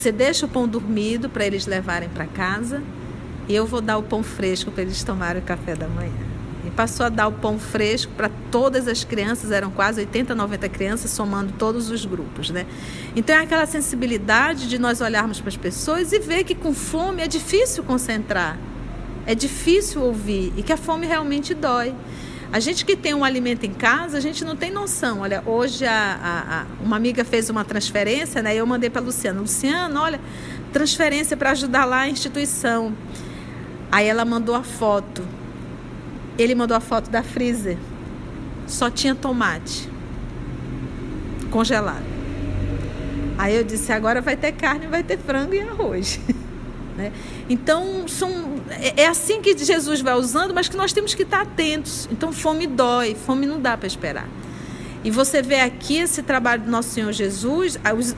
Você deixa o pão dormido para eles levarem para casa e eu vou dar o pão fresco para eles tomarem o café da manhã. E passou a dar o pão fresco para todas as crianças, eram quase 80, 90 crianças, somando todos os grupos, né? Então é aquela sensibilidade de nós olharmos para as pessoas e ver que com fome é difícil concentrar, é difícil ouvir e que a fome realmente dói. A gente que tem um alimento em casa, a gente não tem noção. Olha, hoje uma amiga fez uma transferência, né? Eu mandei para a Luciana. Luciana, olha, transferência para ajudar lá a instituição. Aí ela mandou a foto. Ele mandou a foto da freezer. Só tinha tomate congelado. Aí eu disse, agora vai ter carne, vai ter frango e arroz. Né? Então, é assim que Jesus vai usando, mas que nós temos que estar atentos. Então, fome dói, fome não dá para esperar. E você vê aqui esse trabalho do nosso Senhor Jesus,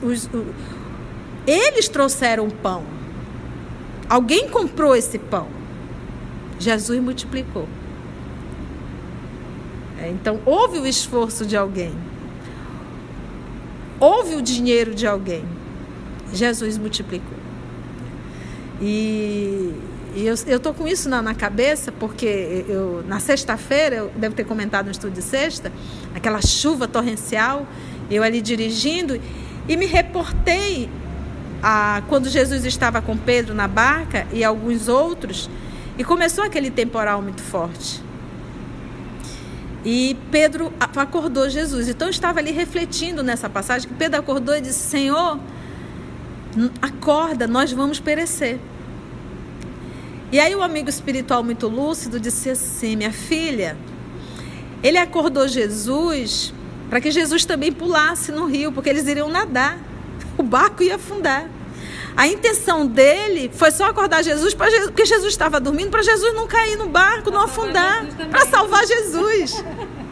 eles trouxeram pão. Alguém comprou esse pão. Jesus multiplicou. Então, houve o esforço de alguém. Houve o dinheiro de alguém. Jesus multiplicou. E eu estou com isso na cabeça, porque na sexta-feira, eu devo ter comentado no estudo de sexta, aquela chuva torrencial, eu ali dirigindo, e me reportei quando Jesus estava com Pedro na barca e alguns outros, e começou aquele temporal muito forte. E Pedro acordou Jesus. Então eu estava ali refletindo nessa passagem, que Pedro acordou e disse, Senhor, acorda, nós vamos perecer. E aí o amigo espiritual muito lúcido disse assim, minha filha, ele acordou Jesus para que Jesus também pulasse no rio, porque eles iriam nadar, o barco ia afundar. A intenção dele foi só acordar Jesus, porque Jesus estava dormindo, para Jesus não cair no barco, não afundar, para salvar Jesus.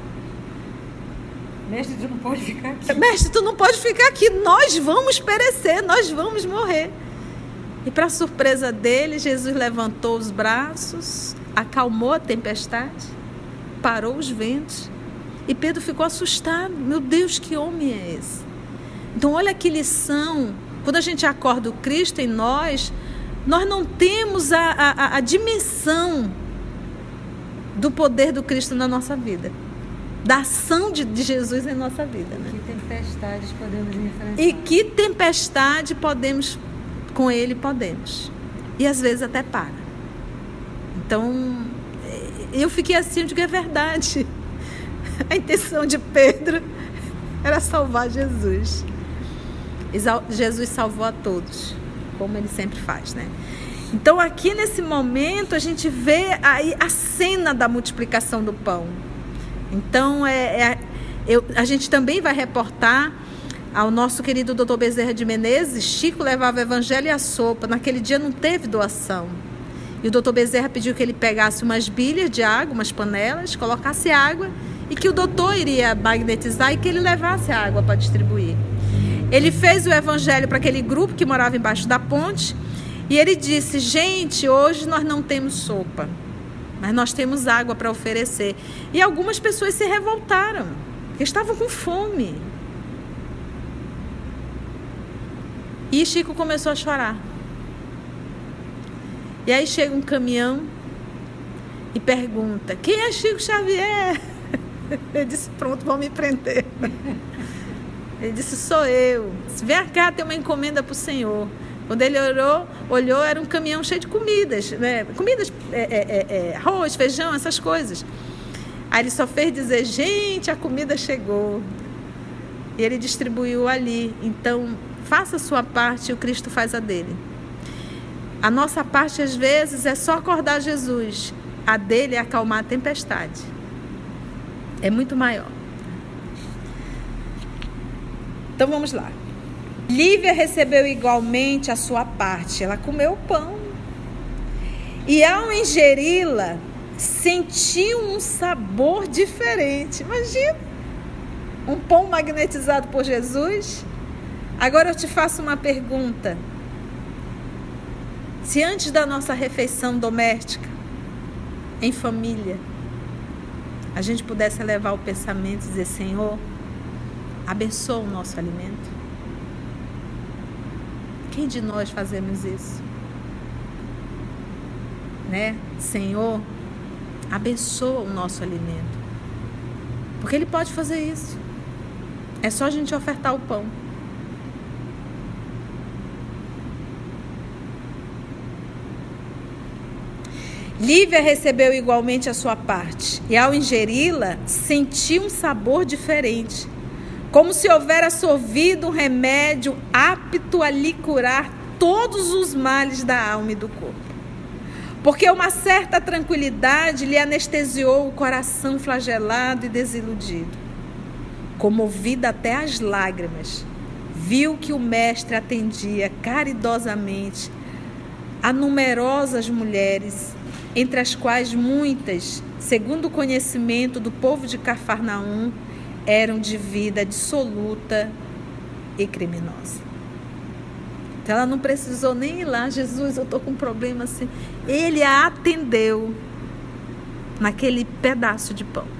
Mestre, tu não pode ficar aqui. Mestre, tu não pode ficar aqui. Nós vamos perecer, nós vamos morrer. E para surpresa dele, Jesus levantou os braços, acalmou a tempestade, parou os ventos. E Pedro ficou assustado. Meu Deus, que homem é esse? Então, olha que lição. Quando a gente acorda o Cristo em nós não temos a dimensão do poder do Cristo na nossa vida. Da ação de Jesus em nossa vida, né? Que tempestades podemos enfrentar. E que tempestade com Ele podemos. E às vezes até para. Então, eu fiquei assim, eu digo, é verdade. A intenção de Pedro era salvar Jesus. E Jesus salvou a todos, como Ele sempre faz, né? Então, aqui nesse momento, a gente vê aí a cena da multiplicação do pão. Então, a gente também vai reportar ao nosso querido Dr. Bezerra de Menezes. Chico levava o evangelho e a sopa. Naquele dia não teve doação. E o Dr. Bezerra pediu que ele pegasse umas bilhas de água, umas panelas, colocasse água e que o doutor iria magnetizar e que ele levasse a água para distribuir. Ele fez o evangelho para aquele grupo que morava embaixo da ponte e ele disse, gente, hoje nós não temos sopa, mas nós temos água para oferecer. E algumas pessoas se revoltaram, porque estavam com fome. E Chico começou a chorar. E aí chega um caminhão e pergunta, quem é Chico Xavier? Ele disse, pronto, vão me prender. Ele disse, sou eu. Vem cá, tem uma encomenda para o Senhor. Quando ele olhou, era um caminhão cheio de comidas, né? Comidas, arroz, feijão, essas coisas. Aí ele só fez dizer, gente, a comida chegou. E ele distribuiu ali. Então, faça a sua parte e o Cristo faz a dele. A nossa parte, às vezes, é só acordar Jesus. A dele é acalmar a tempestade. É muito maior. Então, vamos lá. Lívia recebeu igualmente a sua parte. Ela comeu o pão. E ao ingeri-la, sentiu um sabor diferente. Imagina, um pão magnetizado por Jesus. Agora eu te faço uma pergunta. Se antes da nossa refeição doméstica, em família, a gente pudesse elevar o pensamento e dizer, Senhor, abençoa o nosso alimento. Quem de nós fazemos isso? Né? Senhor, abençoa o nosso alimento. Porque Ele pode fazer isso. É só a gente ofertar o pão. Lívia recebeu igualmente a sua parte, e ao ingeri-la, sentiu um sabor diferente, como se houvera sorvido um remédio apto a lhe curar todos os males da alma e do corpo. Porque uma certa tranquilidade lhe anestesiou o coração flagelado e desiludido. Comovida até às lágrimas, viu que o mestre atendia caridosamente a numerosas mulheres, entre as quais muitas, segundo o conhecimento do povo de Cafarnaum, eram de vida dissoluta e criminosa. Então ela não precisou nem ir lá, Jesus, eu estou com um problema assim. Ele a atendeu naquele pedaço de pão.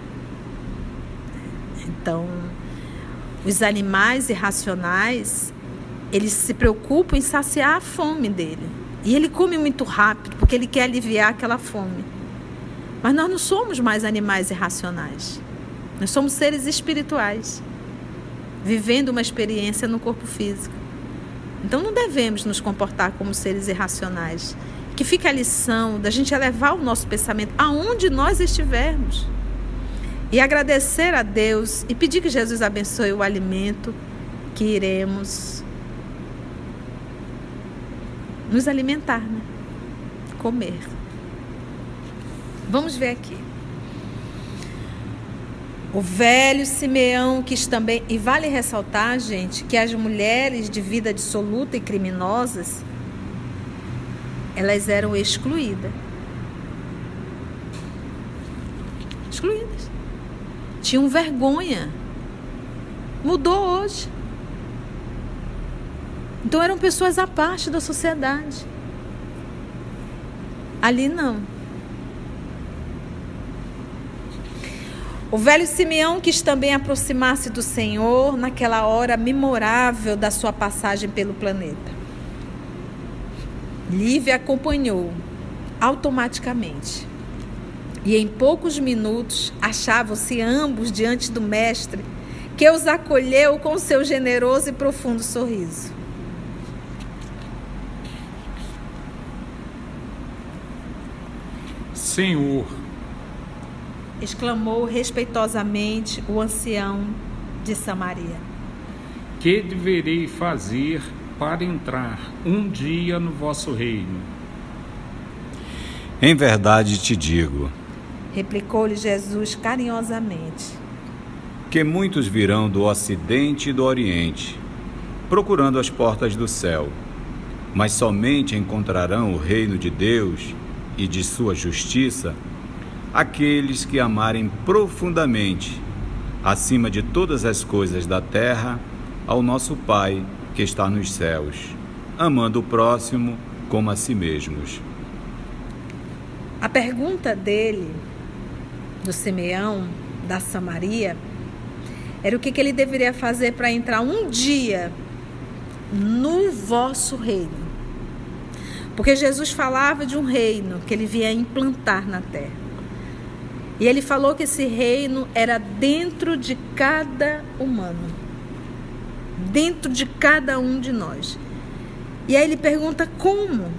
Então, os animais irracionais, eles se preocupam em saciar a fome dele. E ele come muito rápido, porque ele quer aliviar aquela fome. Mas nós não somos mais animais irracionais. Nós somos seres espirituais, vivendo uma experiência no corpo físico. Então não devemos nos comportar como seres irracionais. Que fica a lição da gente elevar o nosso pensamento aonde nós estivermos. E agradecer a Deus e pedir que Jesus abençoe o alimento que iremos nos alimentar, né? Comer. Vamos ver aqui. O velho Simeão quis também, e vale ressaltar, gente, que as mulheres de vida dissoluta e criminosas, elas eram excluídas. Excluídas. Tinham vergonha. Mudou hoje. Então eram pessoas à parte da sociedade. Ali não. O velho Simeão quis também aproximar-se do Senhor naquela hora memorável da sua passagem pelo planeta. Lívia acompanhou automaticamente. E em poucos minutos achavam-se ambos diante do mestre, que os acolheu com seu generoso e profundo sorriso. Senhor, exclamou respeitosamente o ancião de Samaria. que deverei fazer para entrar um dia no vosso reino? Em verdade te digo, replicou-lhe Jesus carinhosamente, que muitos virão do Ocidente e do Oriente, procurando as portas do céu, mas somente encontrarão o reino de Deus e de sua justiça aqueles que amarem profundamente, acima de todas as coisas da terra, ao nosso Pai que está nos céus, amando o próximo como a si mesmos. A pergunta dele, do Simeão, da Samaria, era o que ele deveria fazer para entrar um dia no vosso reino. Porque Jesus falava de um reino que ele vinha implantar na terra. E ele falou que esse reino era dentro de cada humano. Dentro de cada um de nós. E aí ele pergunta como?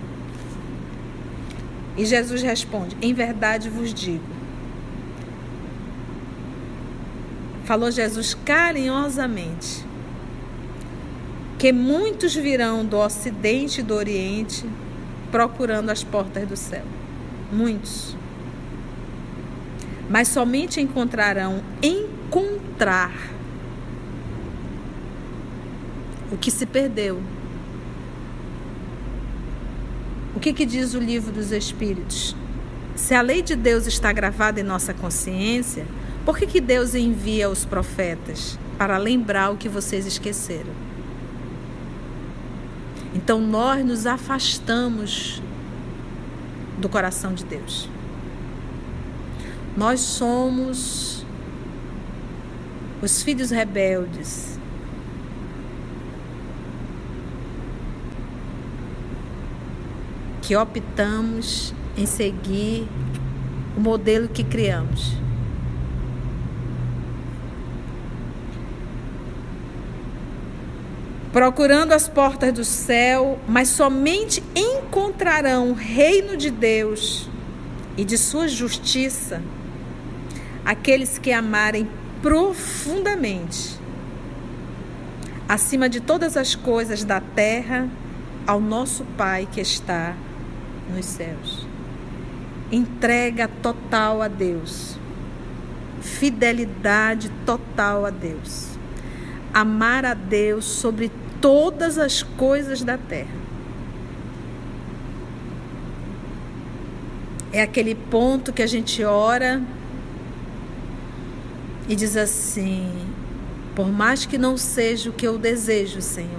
E Jesus responde, em verdade vos digo. Falou Jesus carinhosamente. Que muitos virão do Ocidente e do Oriente procurando as portas do céu. Muitos. Mas somente encontrarão o que se perdeu. O que diz o livro dos Espíritos? Se a lei de Deus está gravada em nossa consciência, por que Deus envia os profetas? Para lembrar o que vocês esqueceram. Então nós nos afastamos do coração de Deus. Nós somos os filhos rebeldes. que optamos em seguir o modelo que criamos. Procurando as portas do céu, mas somente encontrarão o reino de Deus e de sua justiça aqueles que amarem profundamente, acima de todas as coisas da terra, ao nosso Pai que está nos céus. Entrega total a Deus, fidelidade total a Deus, amar a Deus sobre todas as coisas da terra. É aquele ponto que a gente ora e diz assim: por mais que não seja o que eu desejo, Senhor,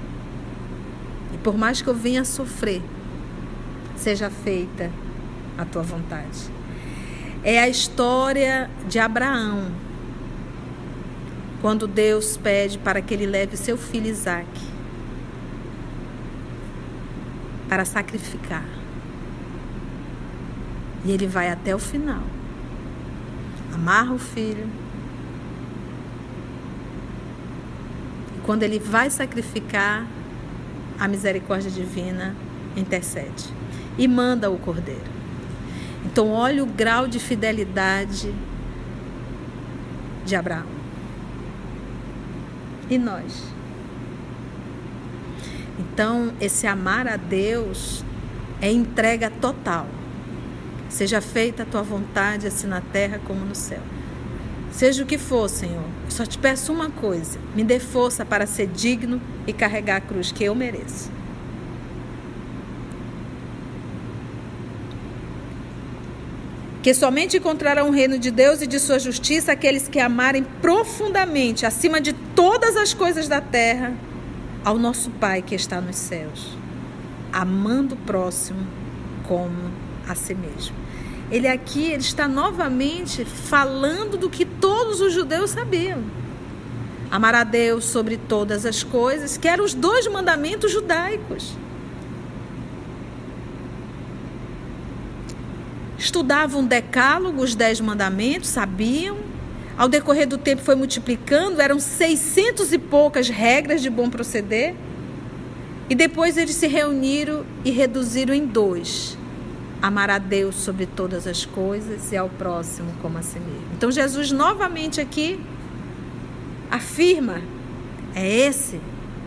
e por mais que eu venha sofrer, seja feita a tua vontade. É a história de Abraão, quando Deus pede para que ele leve seu filho Isaque para sacrificar. E ele vai até o final, amarra o filho, e quando ele vai sacrificar, a misericórdia divina intercede e manda o cordeiro. Então olha o grau de fidelidade de Abraão. E nós? Então, esse amar a Deus é entrega total. Seja feita a tua vontade, assim na terra como no céu. Seja o que for, Senhor, eu só te peço uma coisa: me dê força para ser digno e carregar a cruz que eu mereço. Que somente encontrarão o reino de Deus e de sua justiça aqueles que amarem profundamente, acima de todas as coisas da terra, ao nosso Pai que está nos céus, amando o próximo como a si mesmo. Ele está novamente falando do que todos os judeus sabiam: amar a Deus sobre todas as coisas, que eram os 2 mandamentos judaicos. Estudavam o decálogo, os 10 mandamentos, sabiam. Ao decorrer do tempo foi multiplicando, eram 600 e poucas regras de bom proceder. E depois eles se reuniram e reduziram em 2. Amar a Deus sobre todas as coisas e ao próximo como a si mesmo. Então Jesus novamente aqui afirma, é esse.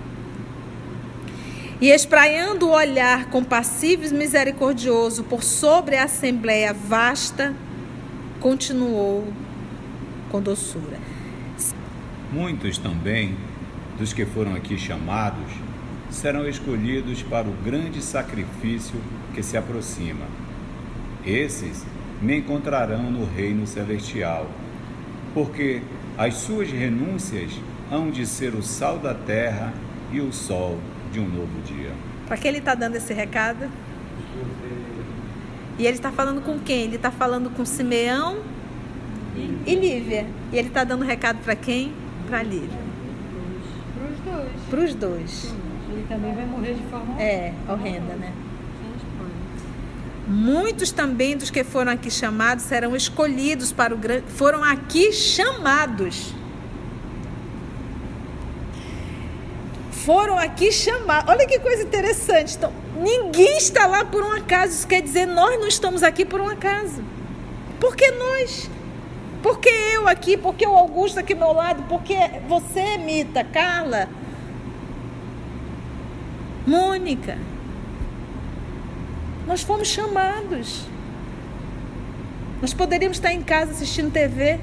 E espraiando o olhar compassivo e misericordioso por sobre a assembleia vasta, continuou com doçura. Muitos também dos que foram aqui chamados serão escolhidos para o grande sacrifício que se aproxima. Esses me encontrarão no reino celestial, porque as suas renúncias hão de ser o sal da terra e o sol de um novo dia. Para quem ele está dando esse recado? E ele está falando com quem? Ele está falando com Simeão e Lívia. E ele está dando recado para quem? Para Lívia. Para os dois. Ele também vai morrer de forma horrenda, né? Muitos também dos que foram aqui chamados serão escolhidos para o grande... Foram aqui chamados. Foram aqui chamados. Olha que coisa interessante. Então, ninguém está lá por um acaso. Isso quer dizer, nós não estamos aqui por um acaso. Por que nós? Por que eu aqui? Por que o Augusto aqui ao meu lado? Por que você, Mita, Carla, Mônica? Nós fomos chamados. Nós poderíamos estar em casa assistindo TV.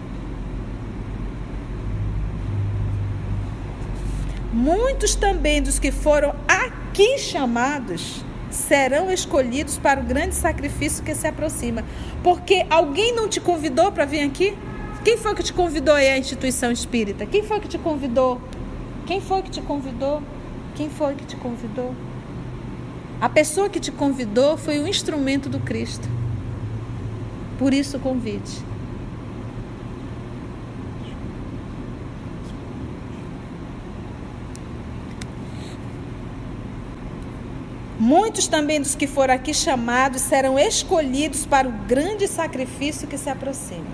Muitos também dos que foram aqui chamados serão escolhidos para o grande sacrifício que se aproxima. Porque alguém não te convidou para vir aqui? Quem foi que te convidou aí à instituição espírita? Quem foi que te convidou? Quem foi que te convidou? Quem foi que te convidou? A pessoa que te convidou foi o instrumento do Cristo. Por isso o convite. Muitos também dos que foram aqui chamados serão escolhidos para o grande sacrifício que se aproxima.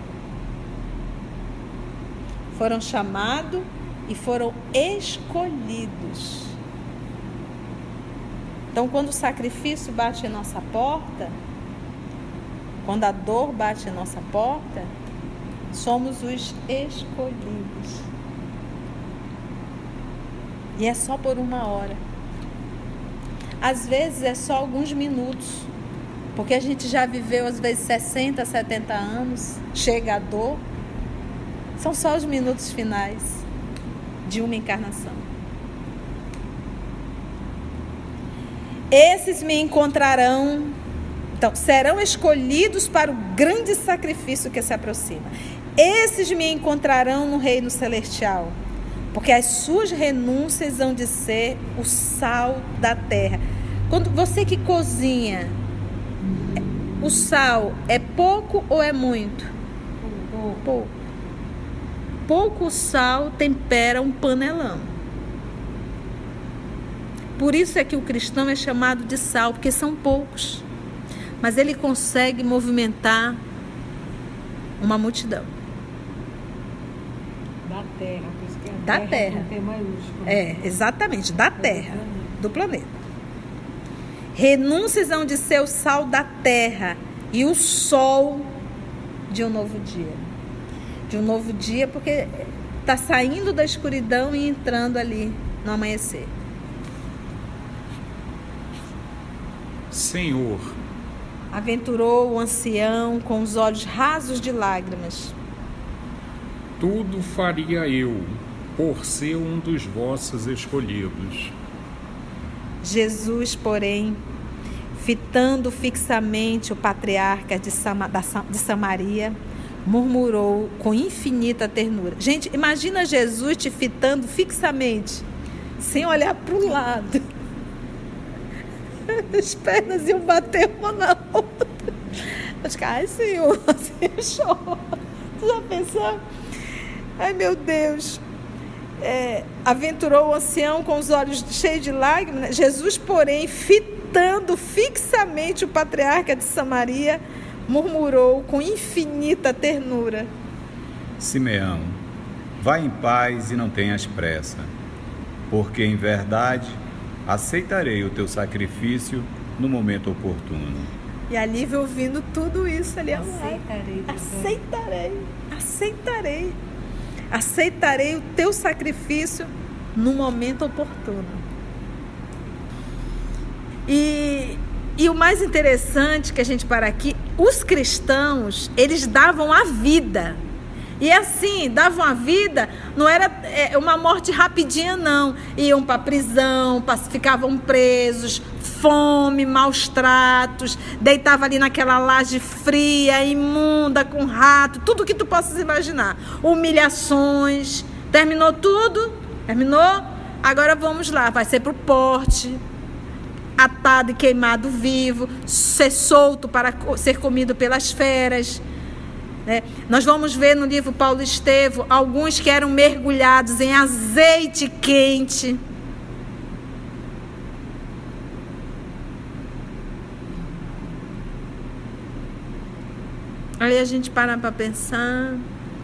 Foram chamados e foram escolhidos. Então, quando o sacrifício bate em nossa porta, quando a dor bate em nossa porta, somos os escolhidos. E é só por uma hora. Às vezes é só alguns minutos, porque a gente já viveu às vezes 60, 70 anos, chega a dor. São só os minutos finais de uma encarnação. Esses me encontrarão, então, serão escolhidos para o grande sacrifício que se aproxima. Esses me encontrarão no reino celestial, porque as suas renúncias hão de ser o sal da terra. Quando você que cozinha, o sal é pouco ou é muito? Pouco. Pouco sal tempera um panelão. Por isso é que o cristão é chamado de sal, porque são poucos. Mas ele consegue movimentar uma multidão. Da terra. Por isso que é Da terra. Com T maiúsculo. É, exatamente, da terra, do planeta. Renúncias hão de ser o sal da terra e o sol de um novo dia. De um novo dia, porque está saindo da escuridão e entrando ali no amanhecer. Senhor, Aventurou o ancião com os olhos rasos de lágrimas. tudo faria eu, por ser um dos vossos escolhidos. Jesus, porém, fitando fixamente o patriarca de Samaria, murmurou com infinita ternura. Gente, imagina Jesus te fitando fixamente, sem olhar para o lado. As pernas iam bater uma na outra. Eu disse, ai, Senhor, assim eu choro. Tu já pensou? Ai, meu Deus. Aventurou o ancião com os olhos cheios de lágrimas. Jesus, porém, fitando fixamente o patriarca de Samaria, murmurou com infinita ternura. Simeão, vá em paz e não tenhas pressa, porque em verdade aceitarei o teu sacrifício no momento oportuno. E a Lívia ouvindo tudo isso ali. Aceitarei. Aceitarei o teu sacrifício no momento oportuno. E o mais interessante que a gente para aqui, os cristãos, eles davam a vida. E assim, davam a vida, não era uma morte rapidinha, não. Iam para a prisão, ficavam presos, fome, maus tratos, deitavam ali naquela laje fria, imunda, com rato, tudo que tu possas imaginar. Humilhações. Terminou tudo? Terminou? Agora vamos lá, vai ser para o porte, atado e queimado vivo, ser solto para ser comido pelas feras. Nós vamos ver no livro Paulo Estevão alguns que eram mergulhados em azeite quente. Aí a gente para pensar,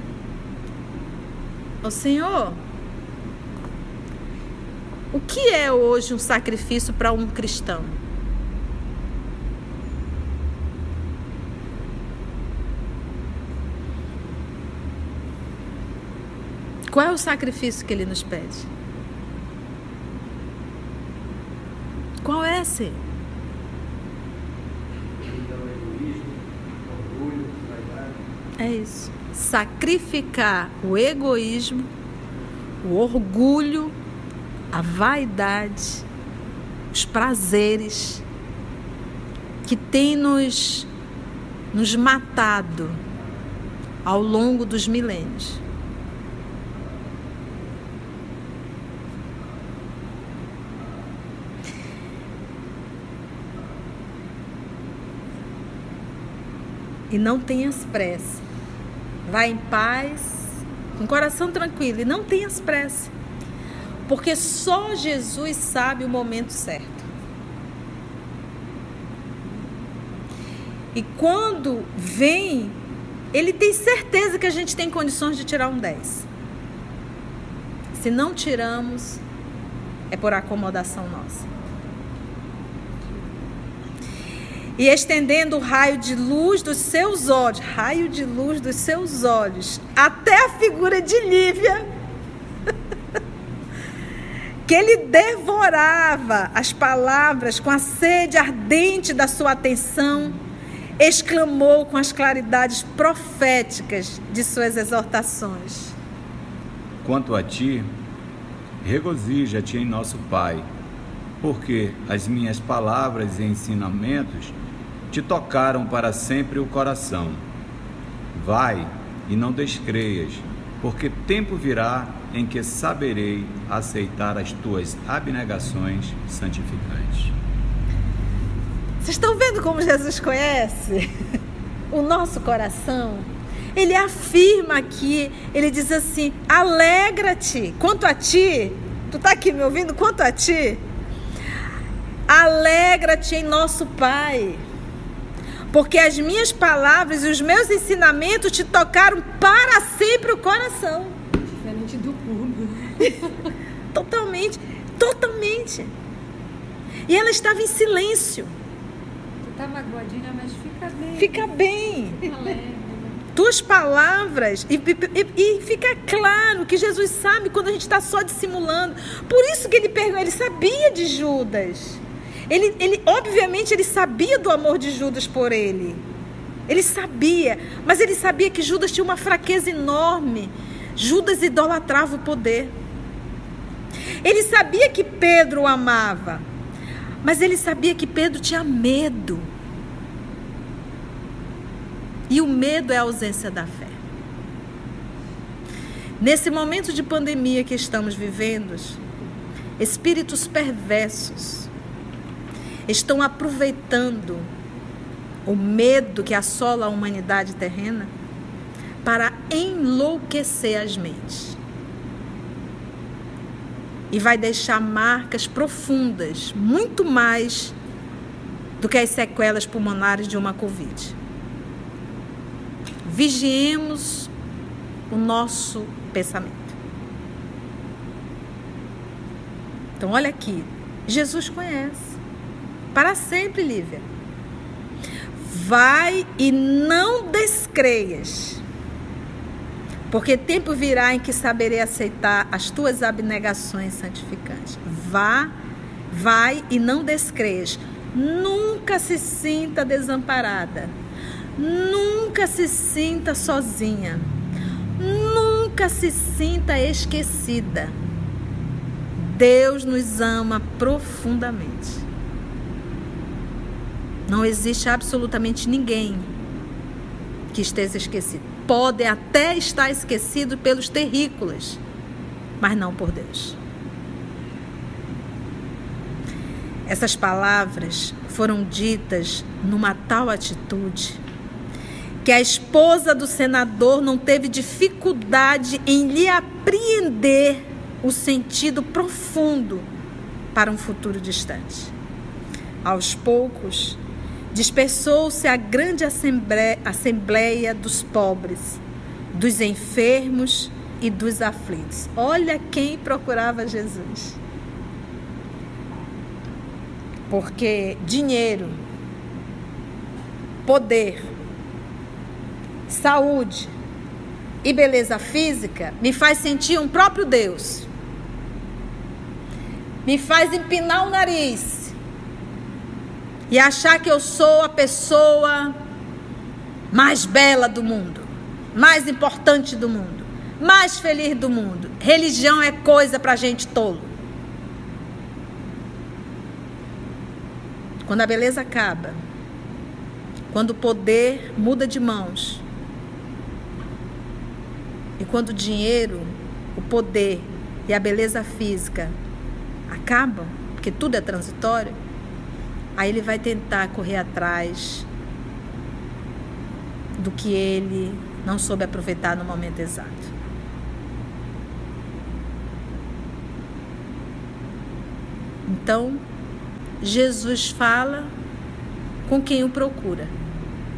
ô Senhor, o que é hoje um sacrifício para um cristão? Qual é o sacrifício que ele nos pede? Qual é, Senhor? É isso. Sacrificar o egoísmo, o orgulho, a vaidade, os prazeres que tem nos matado ao longo dos milênios. E não tenhas pressa. Vai em paz, com o coração tranquilo. E não tenhas pressa. Porque só Jesus sabe o momento certo. E quando vem, ele tem certeza que a gente tem condições de tirar um 10. Se não tiramos, é por acomodação nossa. E estendendo o raio de luz dos seus olhos, até a figura de Lívia, que ele devorava as palavras com a sede ardente da sua atenção, exclamou com as claridades proféticas de suas exortações: Quanto a ti, regozija-te em nosso Pai, porque as minhas palavras e ensinamentos te tocaram para sempre o coração. Vai e não descreias, porque tempo virá em que saberei aceitar as tuas abnegações santificantes. Vocês estão vendo como Jesus conhece o nosso coração? Ele afirma aqui, ele diz assim: alegra-te, quanto a ti, tu está aqui me ouvindo? Quanto a ti, alegra-te em nosso Pai, porque as minhas palavras e os meus ensinamentos te tocaram para sempre o coração. Diferente do público. Totalmente. E ela estava em silêncio. Tu tá magoadinha, mas fica bem. Fica bem. Alegre. Tuas palavras, e fica claro que Jesus sabe quando a gente está só dissimulando. Por isso que ele sabia de Judas. Obviamente, ele sabia do amor de Judas por ele. Ele sabia, mas ele sabia que Judas tinha uma fraqueza enorme. Judas idolatrava o poder. Ele sabia que Pedro o amava, mas ele sabia que Pedro tinha medo. E o medo é a ausência da fé. Nesse momento de pandemia que estamos vivendo, espíritos perversos estão aproveitando o medo que assola a humanidade terrena para enlouquecer as mentes. E vai deixar marcas profundas, muito mais do que as sequelas pulmonares de uma Covid. Vigiemos o nosso pensamento. Então, olha aqui. Jesus conhece. Para sempre, Lívia. Vai e não descreias, porque tempo virá em que saberei aceitar as tuas abnegações santificantes. Vai e não descreias. Nunca se sinta desamparada. Nunca se sinta sozinha. Nunca se sinta esquecida. Deus nos ama profundamente. Não existe absolutamente ninguém que esteja esquecido. Pode até estar esquecido pelos terrícolas, mas não por Deus. Essas palavras foram ditas numa tal atitude que a esposa do senador não teve dificuldade em lhe apreender o sentido profundo para um futuro distante. Aos poucos, dispersou-se a grande assembleia dos pobres, dos enfermos e dos aflitos. Olha quem procurava Jesus. Porque dinheiro, poder, saúde e beleza física me faz sentir um próprio Deus. Me faz empinar o nariz e achar que eu sou a pessoa mais bela do mundo, mais importante do mundo, mais feliz do mundo. Religião é coisa pra gente tolo. Quando a beleza acaba, quando o poder muda de mãos, e quando o dinheiro, o poder e a beleza física acabam, porque tudo é transitório, aí ele vai tentar correr atrás do que ele não soube aproveitar no momento exato. Então, Jesus fala com quem o procura.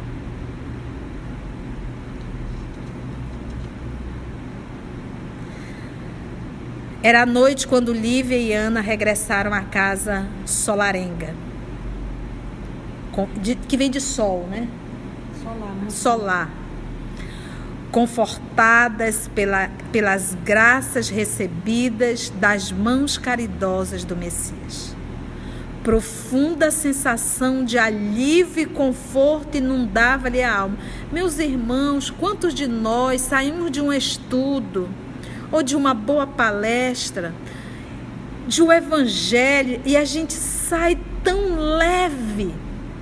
Era a noite quando Lívia e Ana regressaram à casa solarenga, que vem de sol, né? Solar. Confortadas pelas graças recebidas das mãos caridosas do Messias. Profunda sensação de alívio e conforto inundava-lhe a alma. Meus irmãos, quantos de nós saímos de um estudo ou de uma boa palestra, de um evangelho, e a gente sai tão leve,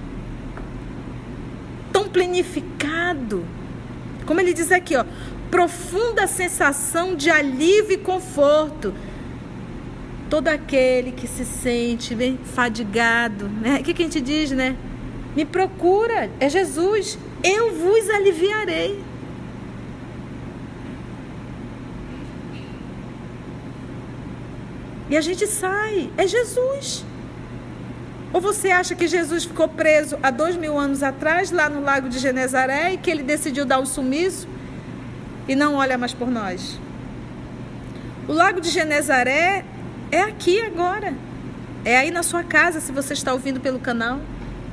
tão planificado? Como ele diz aqui, ó, profunda sensação de alívio e conforto. Todo aquele que se sente bem fadigado, né? O que a gente diz, né? Me procura, é Jesus, eu vos aliviarei. E a gente sai, é Jesus. Ou você acha que Jesus ficou preso há 2000 anos atrás, lá no Lago de Genezaré, e que ele decidiu dar um sumiço e não olha mais por nós? O Lago de Genezaré é aqui agora. É aí na sua casa, se você está ouvindo pelo canal.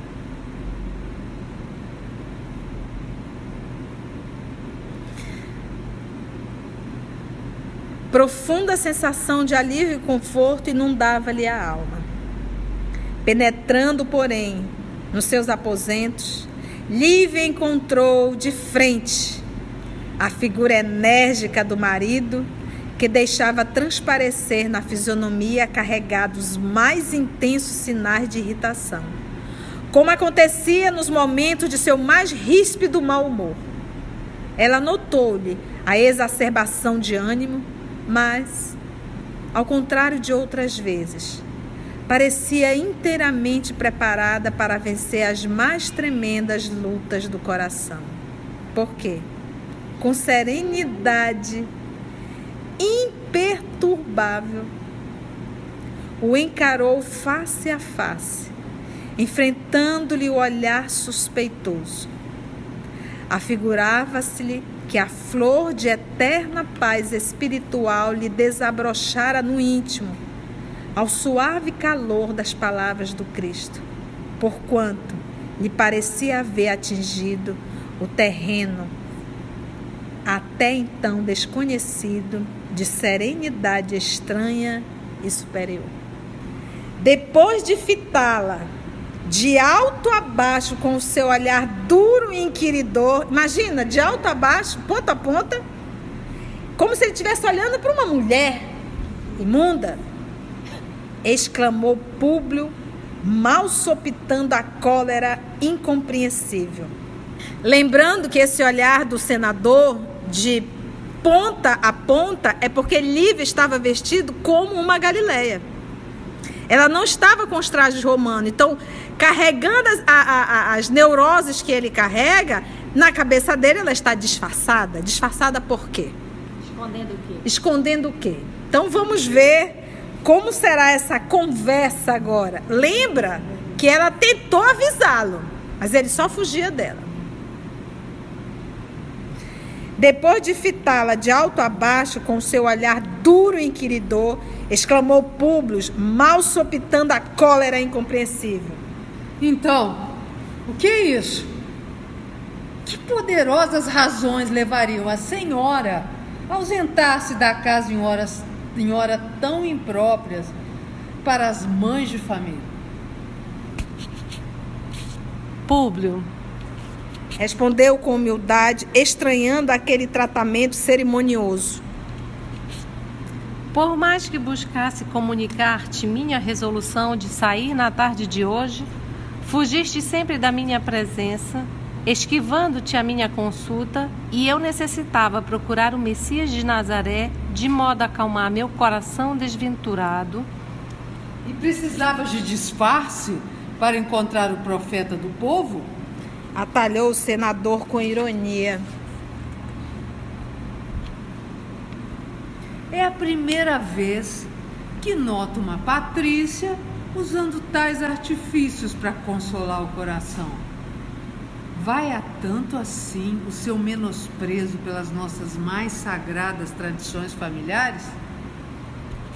Profunda sensação de alívio e conforto inundava-lhe a alma. Penetrando, porém, nos seus aposentos, Lívia encontrou de frente a figura enérgica do marido, que deixava transparecer na fisionomia carregados mais intensos sinais de irritação, como acontecia nos momentos de seu mais ríspido mau humor. Ela notou-lhe a exacerbação de ânimo, mas, ao contrário de outras vezes, parecia inteiramente preparada para vencer as mais tremendas lutas do coração. Por quê? Com serenidade imperturbável, o encarou face a face, enfrentando-lhe o olhar suspeitoso. Afigurava-se-lhe que a flor de eterna paz espiritual lhe desabrochara no íntimo, ao suave calor das palavras do Cristo, porquanto lhe parecia haver atingido o terreno até então desconhecido de serenidade estranha e superior. Depois de fitá-la de alto a baixo com o seu olhar duro e inquiridor, imagina, de alto a baixo, ponta a ponta, como se ele estivesse olhando para uma mulher imunda, exclamou Públio, mal sopitando a cólera incompreensível. Lembrando que esse olhar do senador, de ponta a ponta, é porque Lívia estava vestido como uma galileia. Ela não estava com os trajes romanos. Então, carregando as neuroses que ele carrega, na cabeça dele ela está disfarçada. Disfarçada por quê? Escondendo o quê? Escondendo o quê? Então, vamos ver como será essa conversa agora. Lembra que ela tentou avisá-lo, mas ele só fugia dela. Depois de fitá-la de alto a baixo com seu olhar duro e inquiridor, exclamou Públio, mal sopitando a cólera incompreensível. Então, o que é isso? Que poderosas razões levariam a senhora a ausentar-se da casa em hora tão impróprias para as mães de família? Públio, respondeu com humildade, estranhando aquele tratamento cerimonioso. Por mais que buscasse comunicar-te minha resolução de sair na tarde de hoje, fugiste sempre da minha presença, esquivando-te a minha consulta, e eu necessitava procurar o Messias de Nazaré, de modo a acalmar meu coração desventurado. E precisavas de disfarce para encontrar o profeta do povo? Atalhou o senador com ironia. É a primeira vez que noto uma patrícia usando tais artifícios para consolar o coração. Vai a tanto assim o seu menosprezo pelas nossas mais sagradas tradições familiares?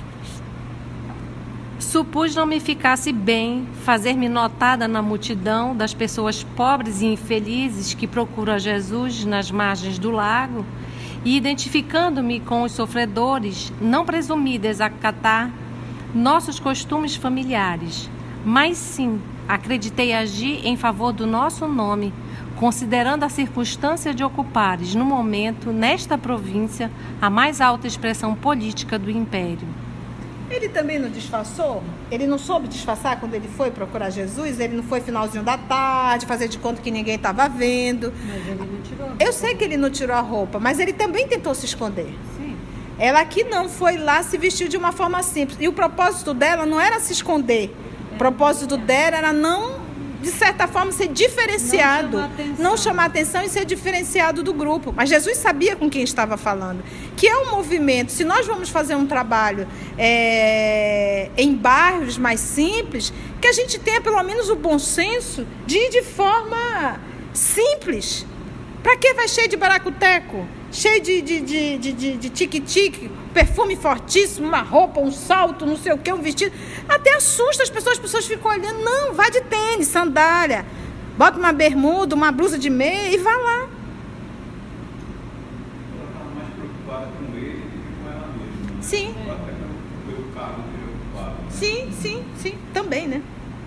Supus não me ficasse bem fazer-me notada na multidão das pessoas pobres e infelizes que procuram a Jesus nas margens do lago, e identificando-me com os sofredores, não presumi desacatar nossos costumes familiares, mas sim acreditei agir em favor do nosso nome, considerando a circunstância de ocupares, no momento, nesta província, a mais alta expressão política do império. Ele também não disfarçou? Ele não soube disfarçar quando ele foi procurar Jesus? Ele não foi finalzinho da tarde, fazer de conta que ninguém estava vendo? Mas ele não tirou a roupa. Eu sei que ele não tirou a roupa, mas ele também tentou se esconder. Sim. Ela que não foi lá, se vestiu de uma forma simples. E o propósito dela não era se esconder. O propósito dela era não, de certa forma, ser diferenciado. Não chamar atenção e ser diferenciado do grupo. Mas Jesus sabia com quem estava falando. Que é um movimento. Se nós vamos fazer um trabalho em bairros mais simples, que a gente tenha pelo menos o bom senso de ir de forma simples. Para que vai cheio de baracuteco? Cheio de tique-tique, perfume fortíssimo, uma roupa, um salto, não sei o que, um vestido. Até assusta as pessoas ficam olhando. Não, vai de tênis, sandália, bota uma bermuda, uma blusa de meia e vá lá. Ela estava mais preocupada com ele do que com ela mesma. Sim. Até pelo cargo dele ocupado. Sim, também, né?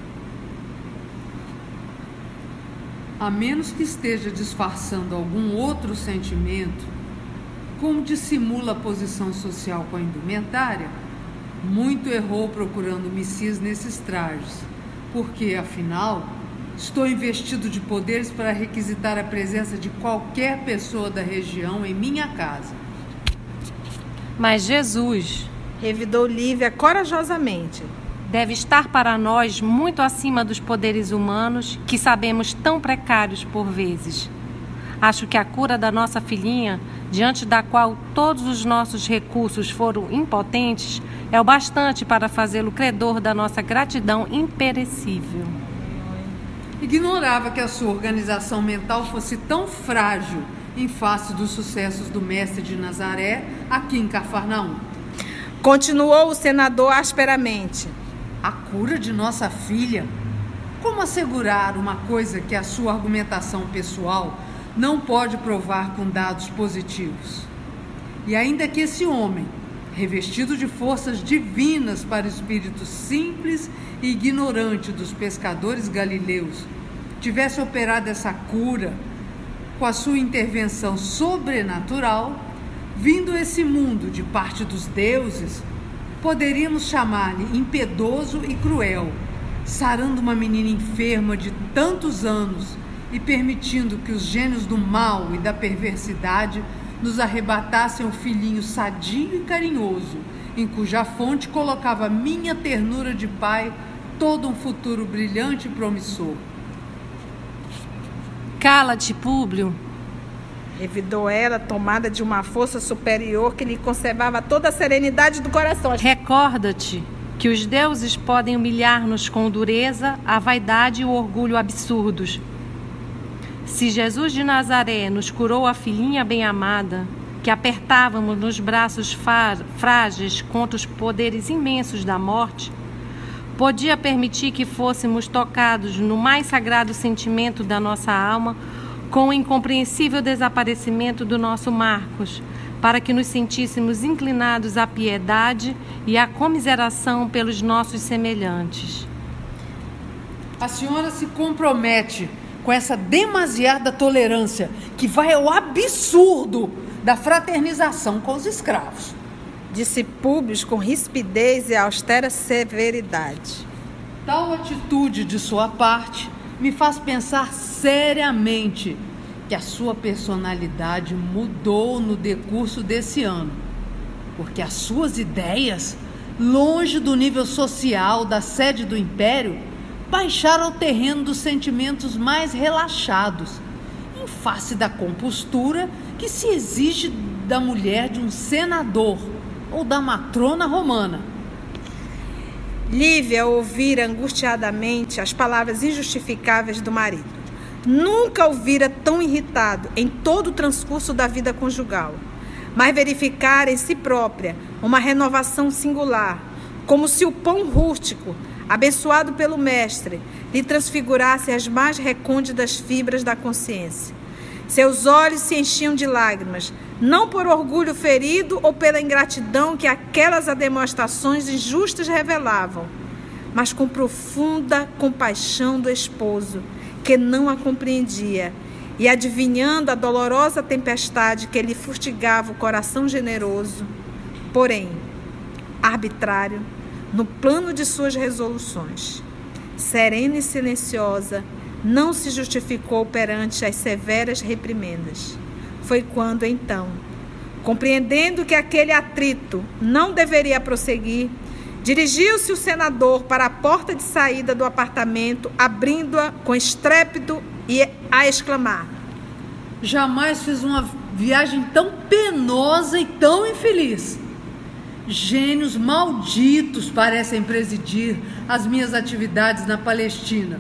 A menos que esteja disfarçando algum outro sentimento, como dissimula a posição social com a indumentária, muito errou procurando Messias nesses trajes, porque, afinal, estou investido de poderes para requisitar a presença de qualquer pessoa da região em minha casa. Mas Jesus Revidou Lívia corajosamente. deve estar para nós muito acima dos poderes humanos que sabemos tão precários por vezes. Acho que a cura da nossa filhinha, diante da qual todos os nossos recursos foram impotentes, é o bastante para fazê-lo credor da nossa gratidão imperecível. Ignorava que a sua organização mental fosse tão frágil em face dos sucessos do mestre de Nazaré aqui em Cafarnaum. Continuou o senador asperamente. A cura de nossa filha? Como assegurar uma coisa que a sua argumentação pessoal não pode provar com dados positivos? E ainda que esse homem, revestido de forças divinas para o espírito simples e ignorante dos pescadores galileus, tivesse operado essa cura com a sua intervenção sobrenatural, vindo esse mundo de parte dos deuses, poderíamos chamar-lhe impiedoso e cruel, sarando uma menina enferma de tantos anos e permitindo que os gênios do mal e da perversidade nos arrebatassem um filhinho sadio e carinhoso, em cuja fonte colocava minha ternura de pai todo um futuro brilhante e promissor. Cala-te, Públio. Revidou ela, tomada de uma força superior que lhe conservava toda a serenidade do coração. Recorda-te que os deuses podem humilhar-nos com dureza, a vaidade e o orgulho absurdos. Se Jesus de Nazaré nos curou a filhinha bem-amada, que apertávamos nos braços frágeis contra os poderes imensos da morte, podia permitir que fôssemos tocados no mais sagrado sentimento da nossa alma com o incompreensível desaparecimento do nosso Marcos, para que nos sentíssemos inclinados à piedade e à comiseração pelos nossos semelhantes. A senhora se compromete com essa demasiada tolerância que vai ao absurdo da fraternização com os escravos, disse Públio com rispidez e austera severidade. Tal atitude de sua parte me faz pensar seriamente que a sua personalidade mudou no decurso desse ano, porque as suas ideias, longe do nível social da sede do império, baixaram ao terreno dos sentimentos mais relaxados, em face da compostura que se exige da mulher de um senador ou da matrona romana. Lívia ouvira angustiadamente as palavras injustificáveis do marido. Nunca o vira tão irritado em todo o transcurso da vida conjugal, mas verificara em si própria uma renovação singular, como se o pão rústico, abençoado pelo Mestre, lhe transfigurasse as mais recônditas fibras da consciência. Seus olhos se enchiam de lágrimas, não por orgulho ferido ou pela ingratidão que aquelas demonstrações injustas revelavam, mas com profunda compaixão do esposo, que não a compreendia, e adivinhando a dolorosa tempestade que lhe fustigava o coração generoso, porém arbitrário, no plano de suas resoluções. Serena e silenciosa, não se justificou perante as severas reprimendas. Foi quando, então, compreendendo que aquele atrito não deveria prosseguir, dirigiu-se o senador para a porta de saída do apartamento, abrindo-a com estrépito e a exclamar: jamais fiz uma viagem tão penosa e tão infeliz. Gênios malditos parecem presidir as minhas atividades na Palestina.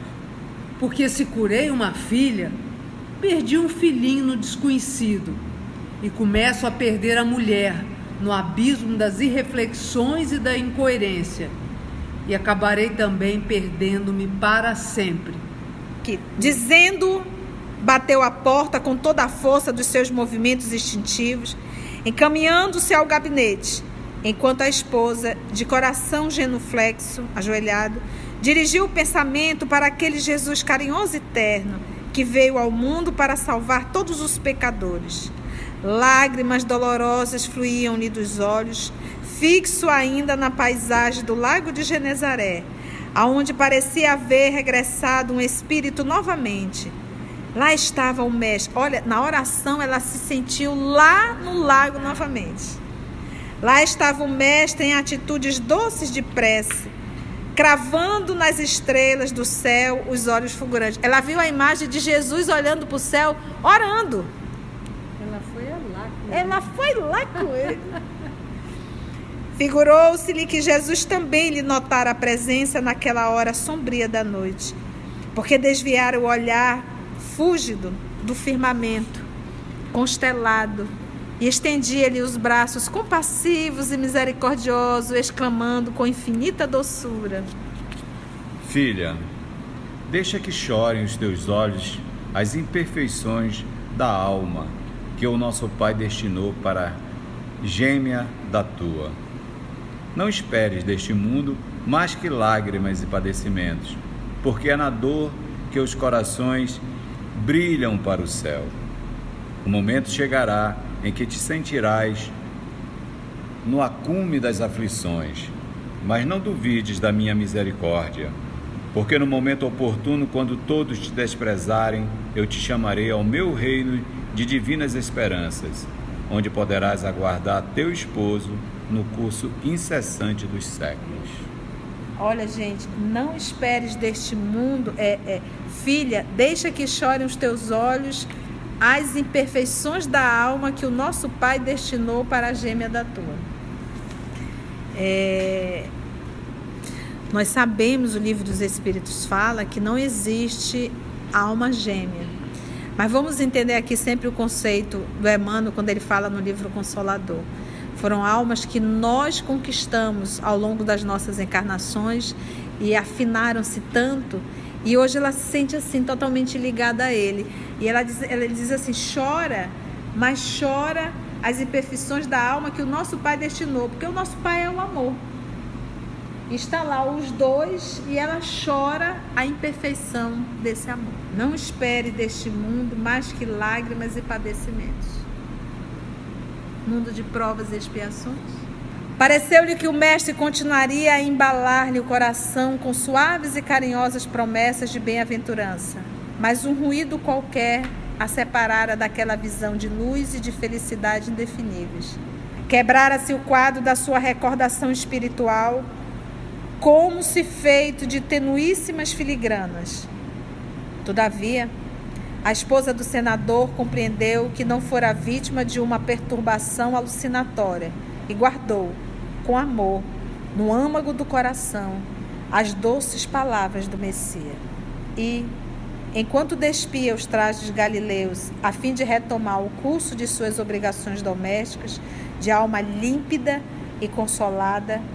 Porque se curei uma filha, perdi um filhinho no desconhecido e começo a perder a mulher no abismo das irreflexões e da incoerência, e acabarei também perdendo-me para sempre. Que, dizendo, bateu a porta com toda a força dos seus movimentos instintivos, encaminhando-se ao gabinete, enquanto a esposa, de coração genuflexo, ajoelhado, dirigiu o pensamento para aquele Jesus carinhoso e terno, que veio ao mundo para salvar todos os pecadores. Lágrimas dolorosas fluíam-lhe dos olhos, fixo ainda na paisagem do lago de Genezaré, aonde parecia haver regressado um espírito novamente. Lá estava o mestre. Olha, na oração ela se sentiu lá no lago novamente. Lá estava o mestre em atitudes doces de prece, cravando nas estrelas do céu os olhos fulgurantes. Ela viu a imagem de Jesus olhando para o céu, orando. Ela foi lá com ele. Figurou-se-lhe que Jesus também lhe notara a presença naquela hora sombria da noite, porque desviara o olhar fúlgido do firmamento constelado e estendia-lhe os braços compassivos e misericordiosos, exclamando com infinita doçura: Filha, deixa que chorem os teus olhos as imperfeições da alma que o nosso Pai destinou para gêmea da tua. Não esperes deste mundo mais que lágrimas e padecimentos, porque é na dor que os corações brilham para o céu. O momento chegará em que te sentirás no acume das aflições, mas não duvides da minha misericórdia, porque no momento oportuno, quando todos te desprezarem, eu te chamarei ao meu reino de divinas esperanças, onde poderás aguardar teu esposo no curso incessante dos séculos. Olha, gente, não esperes deste mundo, filha, deixa que chorem os teus olhos as imperfeições da alma que o nosso Pai destinou para a gêmea da tua. Nós sabemos, o Livro dos Espíritos fala que não existe alma gêmea. Mas vamos entender aqui sempre o conceito do Emmanuel quando ele fala no livro Consolador. Foram almas que nós conquistamos ao longo das nossas encarnações e afinaram-se tanto, e hoje ela se sente assim totalmente ligada a ele. E ela diz assim: chora, mas chora as imperfeições da alma que o nosso Pai destinou, porque o nosso Pai é o amor. Está lá os dois e ela chora a imperfeição desse amor. Não espere deste mundo mais que lágrimas e padecimentos. Mundo de provas e expiações. Pareceu-lhe que o mestre continuaria a embalar-lhe o coração com suaves e carinhosas promessas de bem-aventurança, mas um ruído qualquer a separara daquela visão de luz e de felicidade indefiníveis. Quebrara-se o quadro da sua recordação espiritual, como se feito de tenuíssimas filigranas. Todavia, a esposa do senador compreendeu que não fora vítima de uma perturbação alucinatória e guardou, com amor, no âmago do coração, as doces palavras do Messias. E, enquanto despia os trajes galileus a fim de retomar o curso de suas obrigações domésticas, de alma límpida e consolada,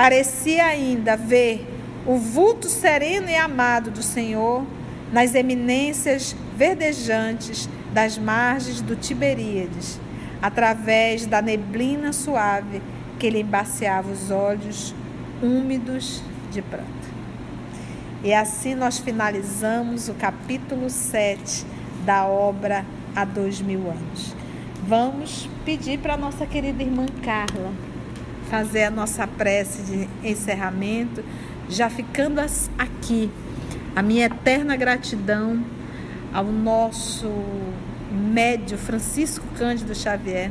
Parecia ainda ver o vulto sereno e amado do Senhor nas eminências verdejantes das margens do Tiberíades, através da neblina suave que lhe embaciava os olhos úmidos de pranto. E assim nós finalizamos o capítulo 7 da obra Há 2000 anos. Vamos pedir para a nossa querida irmã Carla fazer a nossa prece de encerramento, já ficando aqui a minha eterna gratidão ao nosso médio Francisco Cândido Xavier,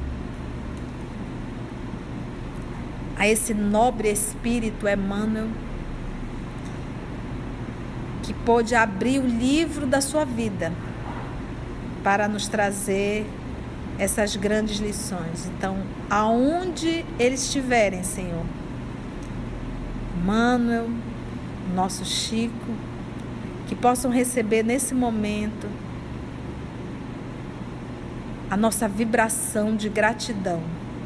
a esse nobre espírito Emmanuel, que pôde abrir o livro da sua vida para nos trazer essas grandes lições. Então, aonde eles estiverem, Senhor, Emmanuel, nosso Chico, que possam receber nesse momento a nossa vibração de gratidão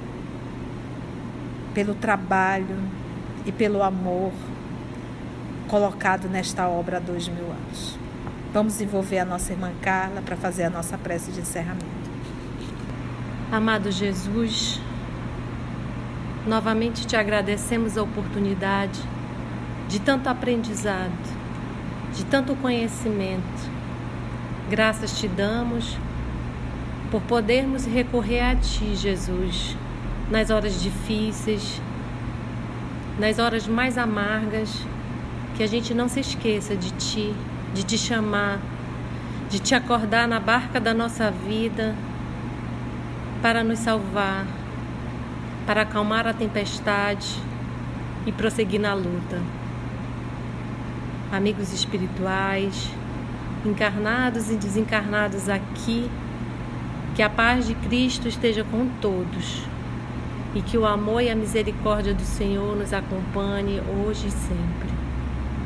pelo trabalho e pelo amor colocado nesta obra há 2000 anos. Vamos envolver a nossa irmã Carla para fazer a nossa prece de encerramento. Amado Jesus, novamente te agradecemos a oportunidade de tanto aprendizado, de tanto conhecimento. Graças te damos por podermos recorrer a ti, Jesus, nas horas difíceis, nas horas mais amargas, que a gente não se esqueça de ti, de te chamar, de te acordar na barca da nossa vida para nos salvar, para acalmar a tempestade e prosseguir na luta. Amigos espirituais, encarnados e desencarnados aqui, que a paz de Cristo esteja com todos e que o amor e a misericórdia do Senhor nos acompanhe hoje e sempre.